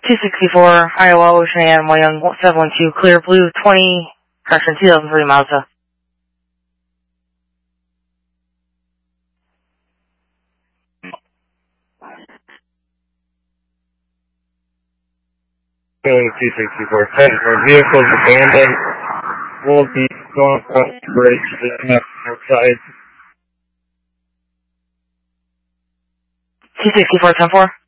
264, Iowa, Ocean, Wyong 712, clear blue 20, correction 2003 Mazda. Going 264, vehicles abandoned. We'll be going across the bridge to the left outside. 264, 10-4.